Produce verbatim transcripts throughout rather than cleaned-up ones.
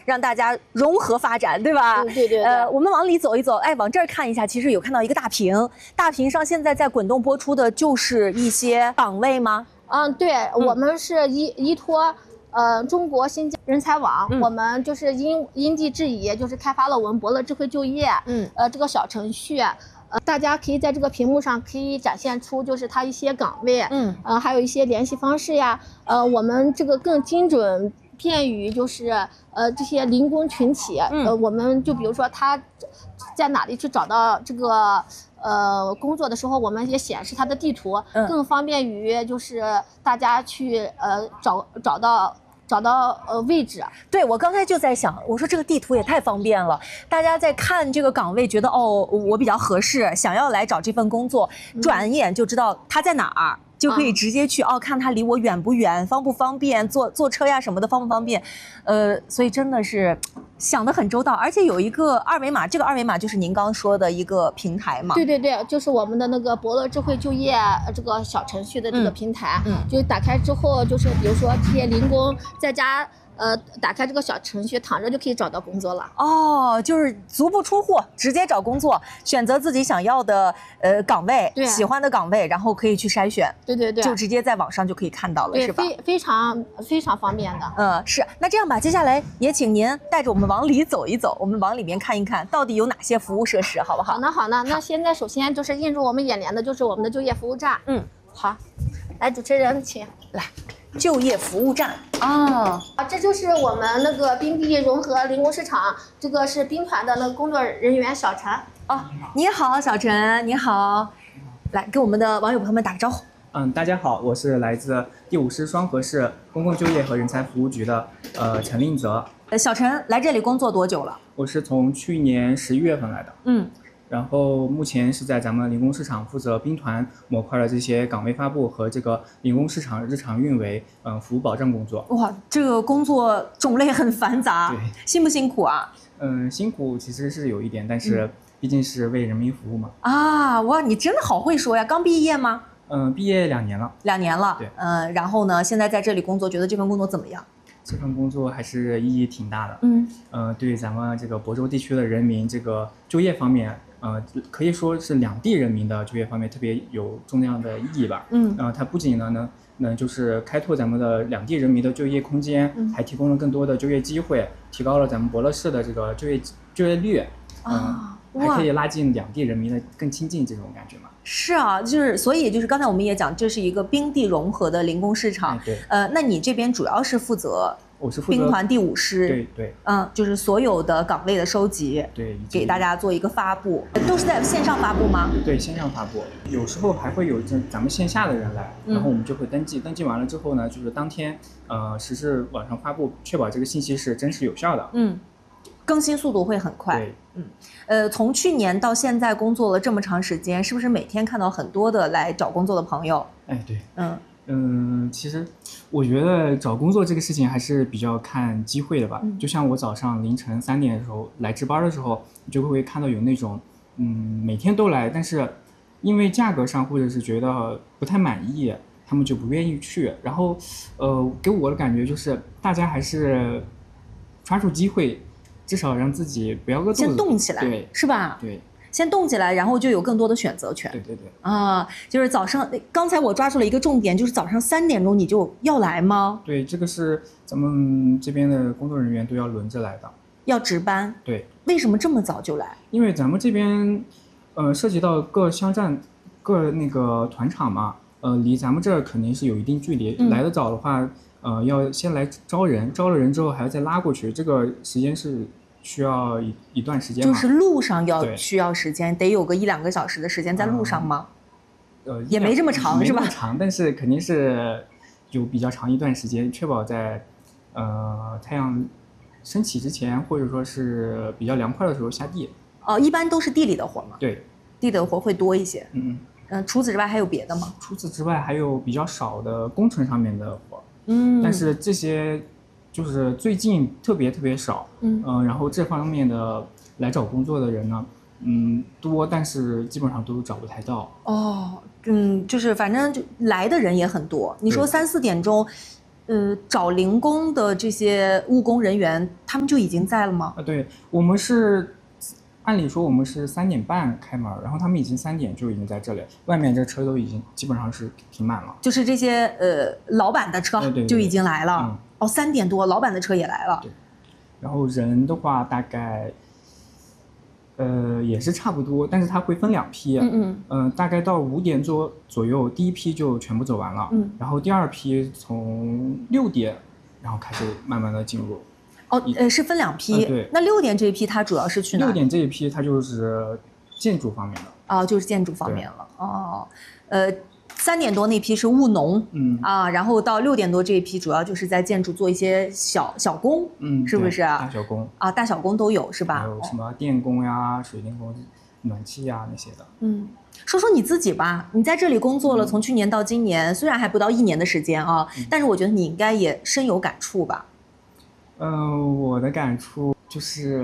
让大家融合发展，对吧？ 对对 对, 对。 呃，我们往里走一走，哎，往这儿看一下，其实有看到一个大屏，大屏上现在在滚动播出的就是一些岗位吗？ 嗯，对，嗯、我们是依依托。呃，中国新人才网，嗯、我们就是因因地制宜，就是开发了我们伯乐智慧就业，嗯，呃，这个小程序，呃，大家可以在这个屏幕上可以展现出就是它一些岗位，嗯，呃，还有一些联系方式呀，呃，我们这个更精准便于就是呃这些零工群体，嗯、呃，我们就比如说他在哪里去找到这个。呃，工作的时候我们也显示它的地图，嗯、更方便于就是大家去呃找找到找到呃位置。 对，我刚才就在想，我说这个地图也太方便了，大家在看这个岗位，觉得哦我比较合适，想要来找这份工作，嗯、转眼就知道它在哪儿。就可以直接去、嗯、哦，看它离我远不远，方不方便，坐坐车呀什么的方不方便，呃，所以真的是想得很周到，而且有一个二维码，这个二维码就是您刚说的一个平台嘛？ 对对对，就是我们的那个伯乐智慧就业这个小程序的这个平台，嗯，嗯就打开之后，就是比如说这些零工在家。呃，打开这个小程序，躺着就可以找到工作了。 哦，就是足不出户，直接找工作，选择自己想要的呃岗位，对，喜欢的岗位，然后可以去筛选。 对对对， 就直接在网上就可以看到了，是吧？ 非非常非常方便的。 嗯，是。那这样吧，接下来也请您带着我们往里走一走，我们往里面看一看，到底有哪些服务设施，好不好？ 好的好的。那现在首先就是映入我们眼帘的就是我们的就业服务站。嗯，好，来，主持人请来。就业服务站啊， 啊，这就是我们那个冰地融合零工市场，这个是兵团的那个工作人员小陈。 哦，你好，小陈，你好，来跟我们的网友朋友们打个招呼。 嗯，大家好，我是来自第五师双河市公共就业和人才服务局的呃陈令泽。 呃，小陈来这里工作多久了？ 我是从去年十一月份来的。嗯。然后目前是在咱们零工市场负责兵团模块的这些岗位发布和这个零工市场日常运维，嗯、呃，服务保障工作。 哇，这个工作种类很繁杂，对，辛不辛苦啊？ 嗯，辛苦其实是有一点，但是毕竟是为人民服务嘛。 嗯、啊，哇，你真的好会说呀！刚毕业吗？ 嗯，毕业两年了。 两年了。 对。 嗯、呃，然后呢，现在在这里工作，觉得这份工作怎么样？ 这份工作还是意义挺大的。嗯。呃，对咱们这个亳州地区的人民这个就业方面。呃，可以说是两地人民的就业方面特别有重要的意义吧。嗯，呃，它不仅呢能能就是开拓咱们的两地人民的就业空间，嗯、还提供了更多的就业机会，提高了咱们伯乐市的这个就业就业率。嗯、啊，还可以拉近两地人民的更亲近这种感觉嘛。 是啊，就是所以就是刚才我们也讲，这是一个兵地融合的零工市场。 哎、对。 呃，那你这边主要是负责？ 我是负责兵团第五师， 对对， 嗯，就是所有的岗位的收集， 对， 给大家做一个发布，都是在线上发布吗？ 对，线上发布，有时候还会有这咱们线下的人来，然后我们就会登记，嗯、登记完了之后呢，就是当天呃实时网上发布，确保这个信息是真实有效的。 嗯，更新速度会很快。 对， 嗯，呃，从去年到现在工作了这么长时间，是不是每天看到很多的来找工作的朋友？ 哎，对，嗯。嗯，其实我觉得找工作这个事情还是比较看机会的吧。嗯、就像我早上凌晨三点的时候来值班的时候，你就会看到有那种，嗯，每天都来，但是因为价格上或者是觉得不太满意，他们就不愿意去。然后，呃，给我的感觉就是大家还是抓住机会，至少让自己不要饿肚子， 先动起来， 对， 是吧？ 对。 先动起来，然后就有更多的选择权。 对对对。 啊，就是早上，刚才我抓住了一个重点，就是早上三点钟你就要来吗？ 对，这个是咱们这边的工作人员都要轮着来的。 要值班？ 对。 为什么这么早就来？ 因为咱们这边，呃，涉及到各乡站、各那个团场嘛，呃，离咱们这儿肯定是有一定距离。嗯、来得早的话，呃，要先来招人，招了人之后还要再拉过去，这个时间是。需要一一段时间嘛， 就是路上要需要时间，得有个一两个小时的时间在路上吗？ 嗯、呃， 也没这么长是吧？ 没这么长，但是肯定是有比较长一段时间，确保在呃太阳升起之前，或者说是比较凉快的时候下地。 哦，一般都是地里的活吗？ 对， 地里的活会多一些。 嗯嗯，除此之外还有别的吗？ 除此之外还有比较少的工程上面的活，嗯，但是这些。就是最近特别特别少，嗯、呃，然后这方面的来找工作的人呢，嗯，多，但是基本上都找不太到。 哦，嗯，就是反正就来的人也很多。你说三四点钟， 呃，找零工的这些务工人员，他们就已经在了吗？ 啊，对，我们是，按理说我们是三点半开门，然后他们已经三点就已经在这里，外面这车都已经基本上是停满了。 就是这些呃老板的车就已经来了。 嗯、 哦，三点多，老板的车也来了。 对，然后人的话大概。呃，也是差不多，但是它会分两批， 嗯嗯， 呃，大概到五点左左右，第一批就全部走完了， 嗯， 然后第二批从六点，然后开始慢慢的进入。 哦，呃，是分两批， 呃、对。 那六点这一批它主要是去哪？ 六点这一批它就是建筑方面的。 哦，就是建筑方面了。哦，呃。三点多那批是务农， 嗯啊，然后到六点多这一批主要就是在建筑做一些小小工， 嗯， 是不是？ 大小工啊，大小工都有是吧？ 还有什么电工呀、水电工、暖气呀那些的。 嗯，说说你自己吧，你在这里工作了，从去年到今年，虽然还不到一年的时间啊，嗯、但是我觉得你应该也深有感触吧？ 嗯、呃，我的感触就是，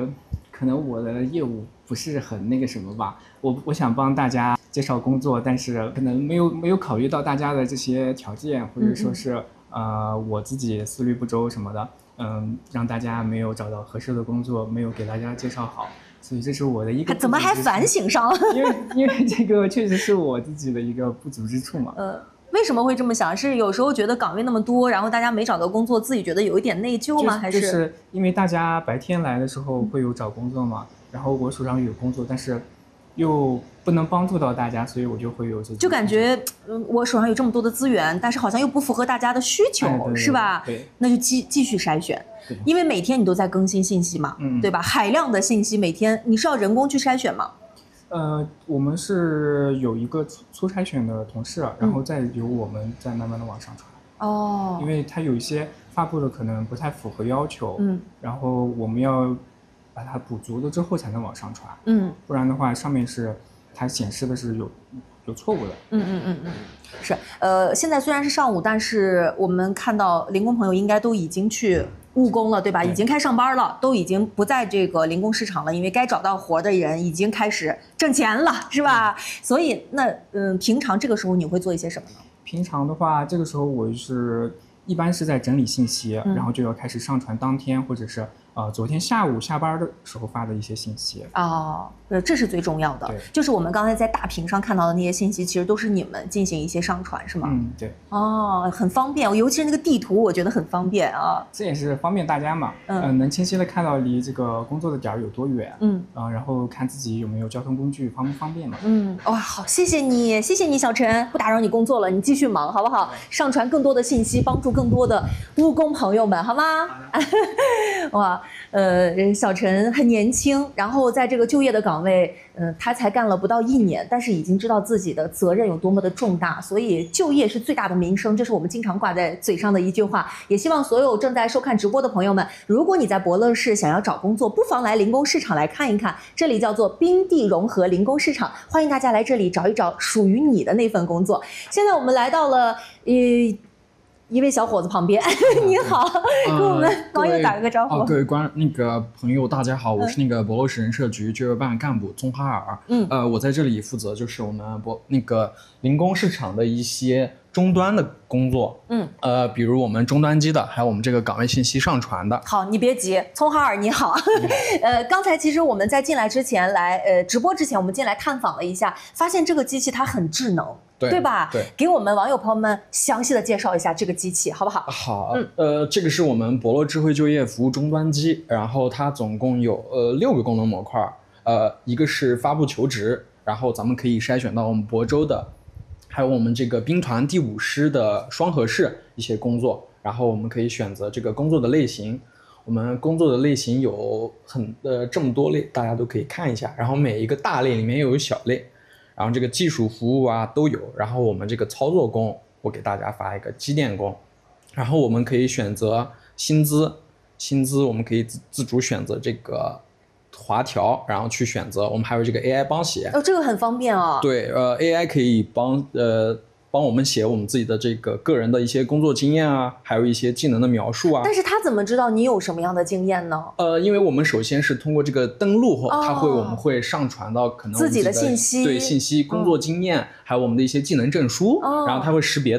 可能我的业务不是很那个什么吧，我我想帮大家介绍工作，但是可能没有没有考虑到大家的这些条件，或者说是嗯嗯呃我自己思虑不周什么的，嗯，让大家没有找到合适的工作，没有给大家介绍好，所以这是我的一个怎么还反省上了？ 因为因为这个确实是我自己的一个不足之处嘛。 呃，为什么会这么想？是有时候觉得岗位那么多，然后大家没找到工作，自己觉得有一点内疚吗？还是就是因为大家白天来的时候会有找工作嘛，嗯、然后我手上有工作，但是又不能帮助到大家，所以我就会有这种， 就感觉，嗯，我手上有这么多的资源，但是好像又不符合大家的需求， 哎、对对对是吧？ 对， 那就继继续筛选，因为每天你都在更新信息嘛， 嗯， 对吧？海量的信息，每天你是要人工去筛选吗？ 呃，我们是有一个初初筛选的同事，然后再由我们再慢慢的往上传。 哦、嗯， 因为它有一些发布的可能不太符合要求， 嗯，然后我们要把它补足了之后才能往上传， 嗯， 不然的话上面是它显示的是有有错误的。 嗯嗯嗯嗯，是，呃，现在虽然是上午，但是我们看到零工朋友应该都已经去务工了，对吧？ 对， 已经开上班了，都已经不在这个零工市场了，因为该找到活的人已经开始挣钱了，是吧？所以那嗯，平常这个时候你会做一些什么呢？ 平常的话，这个时候我是一般是在整理信息， 嗯、 然后就要开始上传当天或者是呃昨天下午下班的时候发的一些信息。 哦，呃，这是最重要的，就是我们刚才在大屏上看到的那些信息，其实都是你们进行一些上传，是吗？ 嗯，对。 哦，很方便，尤其是那个地图，我觉得很方便啊。 这也是方便大家嘛，嗯、呃，能清晰的看到离这个工作的点有多远， 嗯， 啊、呃，然后看自己有没有交通工具方不方便嘛。 嗯，哇，好，谢谢你，谢谢你，小陈，不打扰你工作了，你继续忙，好不好？上传更多的信息，帮助更多的务工朋友们，好吗？哇，呃，小陈很年轻，然后在这个就业的岗位，嗯、呃，他才干了不到一年，但是已经知道自己的责任有多么的重大，所以就业是最大的民生，这是我们经常挂在嘴上的一句话。也希望所有正在收看直播的朋友们，如果你在伯乐市想要找工作，不妨来零工市场来看一看，这里叫做滨地融合零工市场，欢迎大家来这里找一找属于你的那份工作。现在我们来到了，呃。一位小伙子旁边，你好，跟我们网友打个招呼。 啊，各位观那个朋友，大家好，我是那个博乐市人社局就业办干部宗哈尔。嗯，呃，我在这里负责就是我们博那个零工市场的一些终端的工作。嗯，呃，比如我们终端机的，还有我们这个岗位信息上传的。 好，你别急，宗哈尔你好。呃，刚才其实我们在进来之前来，呃，直播之前我们进来探访了一下，发现这个机器它很智能。 对, 对吧？ 对， 给我们网友朋友们详细的介绍一下这个机器，好不好？ 好，嗯，呃，这个是我们博乐智慧就业服务终端机，然后它总共有呃六个功能模块，呃，一个是发布求职，然后咱们可以筛选到我们亳州的，还有我们这个兵团第五师的双河市一些工作，然后我们可以选择这个工作的类型，我们工作的类型有很呃这么多类，大家都可以看一下，然后每一个大类里面又有小类。然后这个技术服务啊都有，然后我们这个操作工，我给大家发一个机电工，然后我们可以选择薪资，薪资我们可以自自主选择这个划条，然后去选择，我们还有这个 A I 帮写， 哦，这个很方便哦。 对，呃 A I 可以帮呃帮我们写我们自己的这个个人的一些工作经验啊，还有一些技能的描述啊。 但是他怎么知道你有什么样的经验呢？ 呃，因为我们首先是通过这个登录后，哦、它会我们会上传到可能我们自己的信息， 对信息、工作经验，嗯、还有我们的一些技能证书，哦、然后它会识别到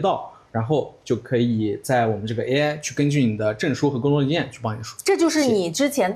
然后就可以在我们这个 A I 去根据你的证书和工作经验去帮你说。 这就是你之前